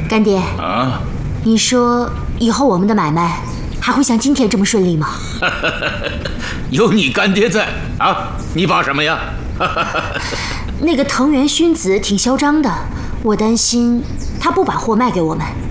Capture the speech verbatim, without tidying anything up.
干爹啊， 你说以后我们的买卖还会像今天这么顺利吗？ 有你干爹在啊，你怕什么呀？ 那个藤原薰子挺嚣张的，我担心他不把货卖给我们。